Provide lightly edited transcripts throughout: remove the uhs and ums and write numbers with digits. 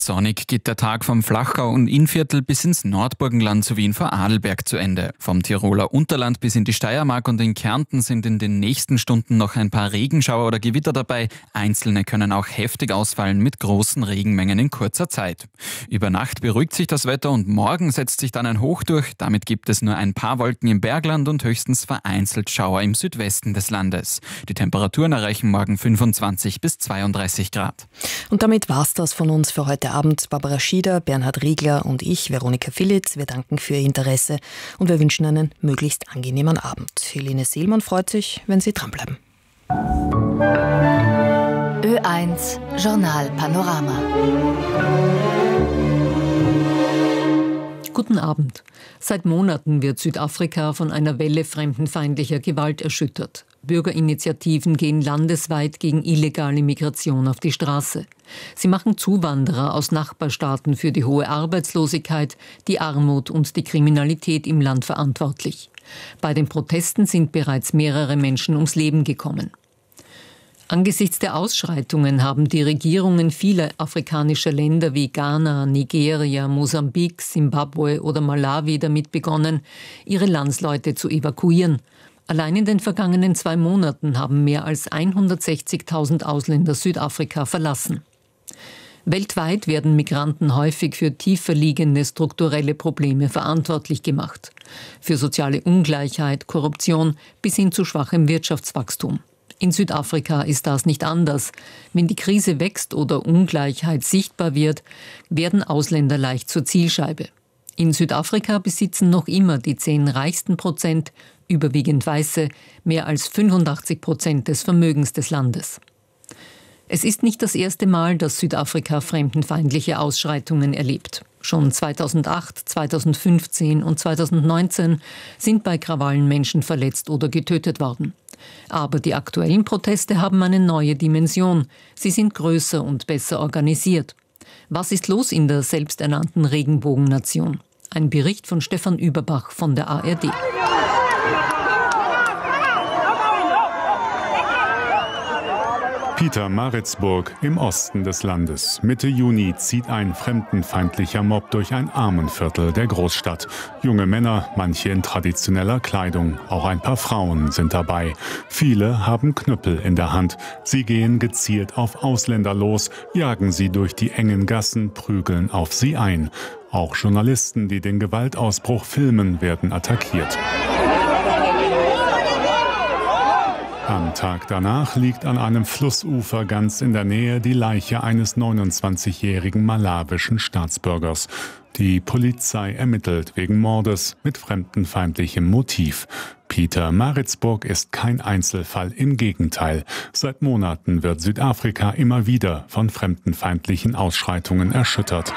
Sonnig geht der Tag vom Flachau und Innviertel bis ins Nordburgenland sowie in Vorarlberg zu Ende. Vom Tiroler Unterland bis in die Steiermark und in Kärnten sind in den nächsten Stunden noch ein paar Regenschauer oder Gewitter dabei. Einzelne können auch heftig ausfallen mit großen Regenmengen in kurzer Zeit. Über Nacht beruhigt sich das Wetter und morgen setzt sich dann ein Hoch durch. Damit gibt es nur ein paar Wolken im Bergland und höchstens vereinzelt Schauer im Südwesten des Landes. Die Temperaturen erreichen morgen 25 bis 32 Grad. Und damit war's das von uns für heute Abend. Barbara Schieder, Bernhard Riegler und ich, Veronika Philitz. Wir danken für Ihr Interesse und wir wünschen einen möglichst angenehmen Abend. Helene Seelmann freut sich, wenn Sie dranbleiben. Ö1 Journal Panorama. Guten Abend. Seit Monaten wird Südafrika von einer Welle fremdenfeindlicher Gewalt erschüttert. Bürgerinitiativen gehen landesweit gegen illegale Migration auf die Straße. Sie machen Zuwanderer aus Nachbarstaaten für die hohe Arbeitslosigkeit, die Armut und die Kriminalität im Land verantwortlich. Bei den Protesten sind bereits mehrere Menschen ums Leben gekommen. Angesichts der Ausschreitungen haben die Regierungen vieler afrikanischer Länder wie Ghana, Nigeria, Mosambik, Simbabwe oder Malawi damit begonnen, ihre Landsleute zu evakuieren. Allein in den vergangenen 2 Monaten haben mehr als 160.000 Ausländer Südafrika verlassen. Weltweit werden Migranten häufig für tiefer liegende strukturelle Probleme verantwortlich gemacht. Für soziale Ungleichheit, Korruption bis hin zu schwachem Wirtschaftswachstum. In Südafrika ist das nicht anders. Wenn die Krise wächst oder Ungleichheit sichtbar wird, werden Ausländer leicht zur Zielscheibe. In Südafrika besitzen noch immer die 10 reichsten Prozent, überwiegend Weiße, mehr als 85% des Vermögens des Landes. Es ist nicht das erste Mal, dass Südafrika fremdenfeindliche Ausschreitungen erlebt. Schon 2008, 2015 und 2019 sind bei Krawallen Menschen verletzt oder getötet worden. Aber die aktuellen Proteste haben eine neue Dimension. Sie sind größer und besser organisiert. Was ist los in der selbsternannten Regenbogennation? Ein Bericht von Stefan Überbach von der ARD. Pietermaritzburg im Osten des Landes. Mitte Juni zieht ein fremdenfeindlicher Mob durch ein Armenviertel der Großstadt. Junge Männer, manche in traditioneller Kleidung. Auch ein paar Frauen sind dabei. Viele haben Knüppel in der Hand. Sie gehen gezielt auf Ausländer los, jagen sie durch die engen Gassen, prügeln auf sie ein. Auch Journalisten, die den Gewaltausbruch filmen, werden attackiert. Am Tag danach liegt an einem Flussufer ganz in der Nähe die Leiche eines 29-jährigen malawischen Staatsbürgers. Die Polizei ermittelt wegen Mordes mit fremdenfeindlichem Motiv. Pietermaritzburg ist kein Einzelfall, im Gegenteil. Seit Monaten wird Südafrika immer wieder von fremdenfeindlichen Ausschreitungen erschüttert.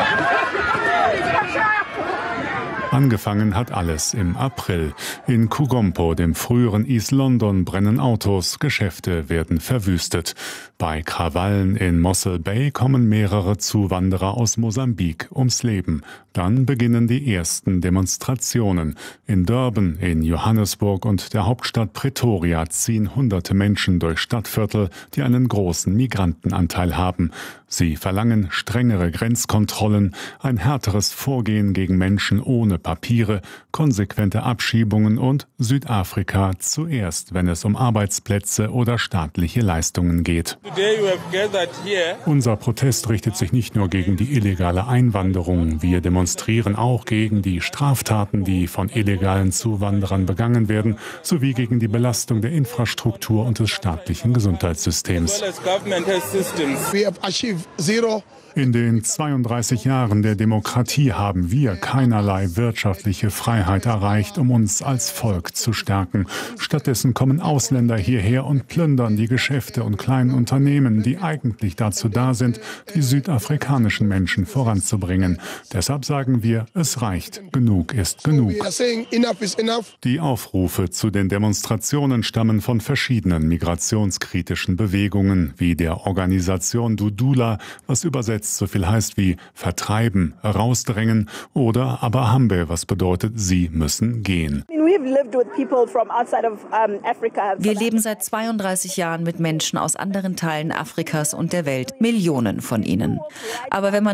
Angefangen hat alles im April. In Kugompo, dem früheren East London, brennen Autos, Geschäfte werden verwüstet. Bei Krawallen in Mossel Bay kommen mehrere Zuwanderer aus Mosambik ums Leben. Dann beginnen die ersten Demonstrationen. In Durban, in Johannesburg und der Hauptstadt Pretoria ziehen hunderte Menschen durch Stadtviertel, die einen großen Migrantenanteil haben. Sie verlangen strengere Grenzkontrollen, ein härteres Vorgehen gegen Menschen ohne Papiere, konsequente Abschiebungen und Südafrika zuerst, wenn es um Arbeitsplätze oder staatliche Leistungen geht. Unser Protest richtet sich nicht nur gegen die illegale Einwanderung. Wir demonstrieren auch gegen die Straftaten, die von illegalen Zuwanderern begangen werden, sowie gegen die Belastung der Infrastruktur und des staatlichen Gesundheitssystems. In den 32 Jahren der Demokratie haben wir keinerlei wirtschaftliche Freiheit erreicht, um uns als Volk zu stärken. Stattdessen kommen Ausländer hierher und plündern die Geschäfte und kleinen Unternehmen, die eigentlich dazu da sind, die südafrikanischen Menschen voranzubringen. Deshalb sagen wir, es reicht. Genug ist genug. Die Aufrufe zu den Demonstrationen stammen von verschiedenen migrationskritischen Bewegungen, wie der Organisation Dudula, was übersetzt so viel heißt wie vertreiben, rausdrängen, oder Abahambe, was bedeutet, sie müssen gehen. Wir leben seit 32 Jahren mit Menschen aus anderen Teilen Afrikas und der Welt, Millionen von ihnen. Aber wenn man